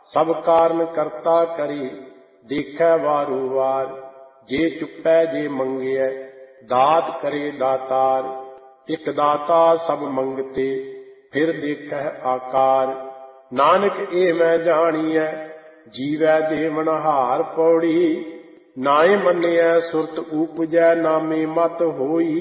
सब कारण करता करे, देखै वारो वार। जे चुपै जे मंगिए, दात करे दातार। एक दाता सब मंगते, फिर देखै आकार। नानक ए मैं जानिए, जीवै देवनहार। पौड़ी नाए मन्निए सुरत उपजै, नामे मत होई।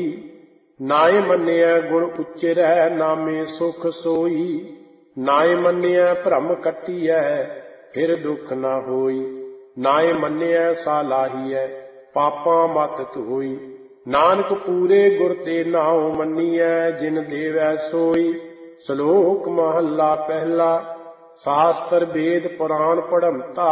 नाए मन्निए गुण उच्चरै, नामे सुख सोई। नाए मन्निए भ्रम कटिए, फिर दुख न होई। नाए मन्निए सालाहिए, पापां मत धोई। नानक पूरे गुर ते नाउ मन्निए, जिन देवै सोई। श्लोक महला पहला। शास्त्र वेद पुराण पढ़ंता,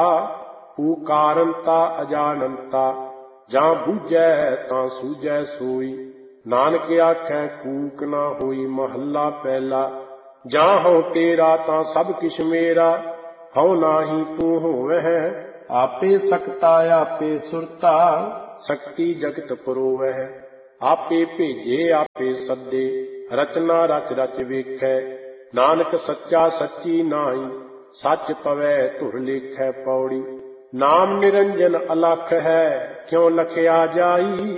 ऊकारंता अजानंता। जां बूझै तां सूझै सोई, नानक आखै कूक न होई। महला पहला। जां हऊँ तेरा तां सब किछ मेरा, हऊँ नाहीं तू होवैं। आपे सकता आपे सुरता, शक्ति जगत परोवै। आपे भेजे आपे सद्दे, रचना रच रच वेखै। नानक सच्चा सच्ची नाई, सच पवै धुर लेखै। पौड़ी नाम निरंजन अलख है, क्यों लखिया जाई।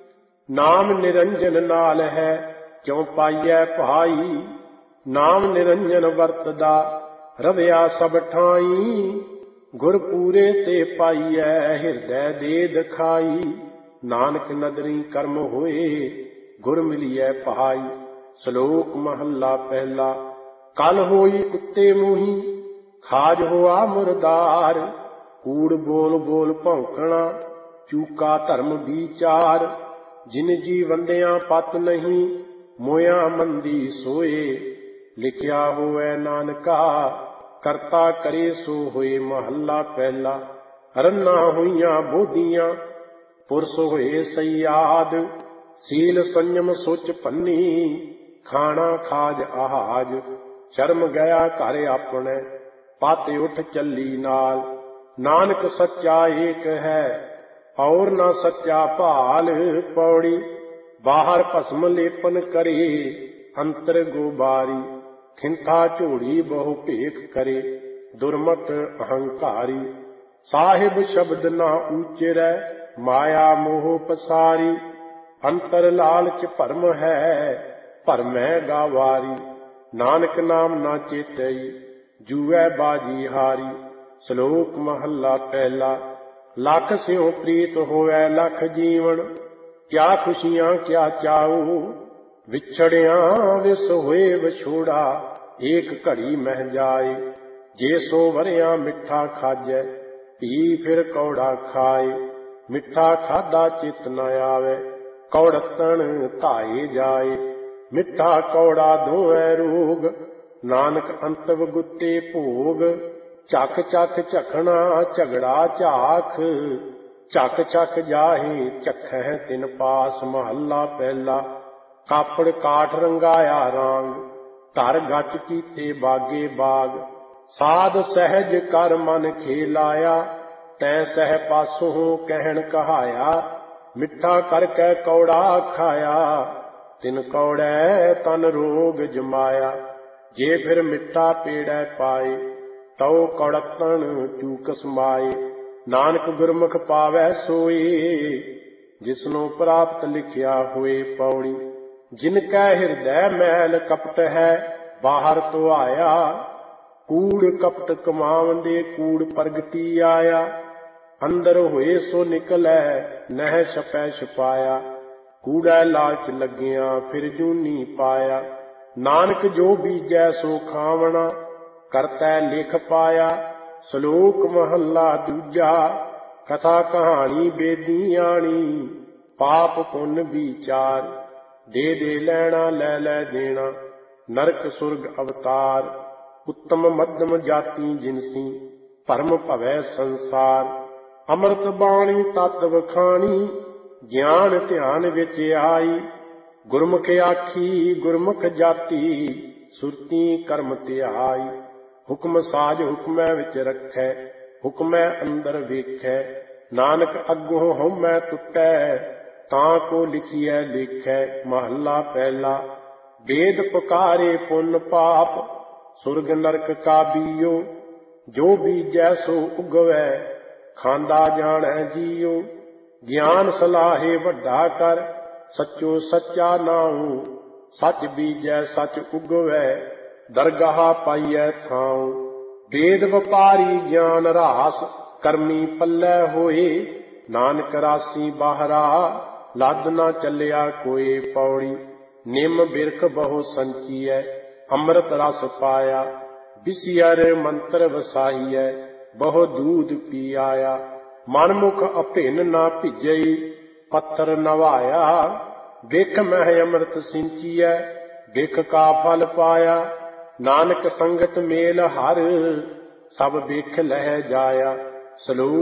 नाम निरंजन नाल है, क्यों पाइयै भाई। नाम निरंजन वरतदा, रविया सब ठाई। गुर पूरे ते पाइयै, हिरदै दे दिखाई। नानक नदरी कर्म होए, गुर मिलियै भाई। श्लोक महला पहला। कल होई कुत्ते मुही, खाज होआ मुरदार। कूड़ बोल बोल भौंकना, चूका धर्म विचार। जिन जी वंदिया पत नहीं, मोया मंदी सोए। लिखिया होए नानका, करता करे सो होए। महला पहला। रन्ना होइयां बोधियां, पुरस होए सयाद। सील संयम सोच भन्नी, खाना खाज आहाज। शर्म गया घर अपने, पाते उठ चली नाल। नानक सच्चा एक है, और न सच्चा भाल। पौड़ी बाहर भस्म लेपन करे, अंतर गोबारी। खिंथा झोड़ी बहु भेख करे, दुर्मत अहंकारी। साहिब शब्द न ऊचरै, माया मोह पसारी। अंतर लालच भरम है, भरमै गावारी। नानक नाम न चेतई, जूऐ बाजी हारी। श्लोक महला पहला। लख स्यों प्रीत होवै लख जीवन, क्या खुशियां क्या चाऊ। विछड़िया विस होए विछोड़ा, एक घड़ी मह जाए। जे सौ वरिया मिठा खाजै, पी फिर कौड़ा खाए। मिठा खाधा चित न आवे, कौड़तन धाए जाए। मिठा कौड़ा दोऐ रोग, नानक अंतव गुत्ते भोग। चख चख चखना झगड़ा झाख, चख चख जाहि चखै तिन पास। महला पहला। कापड़ काठ रंगाया रांग, धर गच कीते बागे बाग। साध सहज कर मन खेलाया, तै सह पासों कहन कहाया। मिठा करकै कौड़ा खाया, तिन कौड़ै तन रोग जमाया। जे फिर मिठा पेड़ै पाए, तौ कौड़तन चूक समाए। नानक गुरमुख पावै सोए, जिसनों प्राप्त लिखिया होए। पौड़ी जिनकै हिरदै मैल कपट है, बाहर तो आया। कूड़ कपट कमावंदे, कूड़ प्रगति आया। अंदर होए सो निकलै, नह छपै छपाया। कूड़ै लालच लगिया, फिर जूनी पाया। नानक जो बीजै सो खावना, करतै लिख पाया। श्लोक महला दूजा। कथा कहानी बेदी आनी, पाप पुण्य विचार। दे दे लैना लै लै देना, नरक सुरग अवतार। उत्तम मध्यम जाति जिनसी, भरम भवै संसार। अमृत बाणी तत वखाणी, ज्ञान ध्यान विच आई। गुरमुख आखी गुरमुख जाति, सुरती कर्म ध्याई। हुक्म साज हुक्मै विच रखै, हुक्मै अंदर वेखै। नानक अगों हउमै टुटै, तां को लिखिए लेखै। महला पहला। वेद पुकारे पुण्य पाप, सुरग नरक का बीओ। ਜੋ ਬੀਜੈ ਸੋ ਉਗਵੈ, ਖਾਂਦਾ ਜਾਣੈ ਜੀਉ। ਗਿਆਨ ਸਲਾਹੇ ਵੱਡਾ ਕਰ, ਸੱਚੋ ਸੱਚਾ ਨਾਉ। ਸੱਚ ਬੀਜੈ ਸੱਚ ਉਗਵੈ, ਦਰਗਾਹ ਪਾਈਐ ਥਾਉ। ਵੇਦ ਵਪਾਰੀ ਗਿਆਨ ਰਾਸ, ਕਰਮੀ ਪੱਲੇ ਹੋਏ। ਨਾਨਕ ਰਾਸੀ ਬਾਹਰਾ, ਲੱਦ ਨਾ ਚੱਲਿਆ ਕੋਏ। ਪੌੜੀ ਨਿੰਮ ਬਿਰਖ ਬਹੁ ਸੰਚੀਐ, ਅੰਮ੍ਰਿਤ ਰਸ ਪਾਇਆ। ਵਿਸਿਅਰ ਮੰਤਰ ਵਸਾਈਐ, ਬਹੁ ਦੂਧ ਪੀ ਆਇਆ। ਮਨਮੁਖ ਅਭਿੰਨ ਨਾ ਭਿਜਈ, ਪੱਥਰ ਨਵਾਇਆ। ਬਿਖ ਮਹਿ ਅੰਮ੍ਰਿਤ ਸਿੰਚੀਐ, ਬਿਖ ਕਾ ਫਲ ਪਾਇਆ। ਨਾਨਕ ਸੰਗਤ ਮੇਲ ਹਰ, ਸਭ ਬਿਖ ਲਹਿ ਜਾਇਆ। ਸਲੋਕ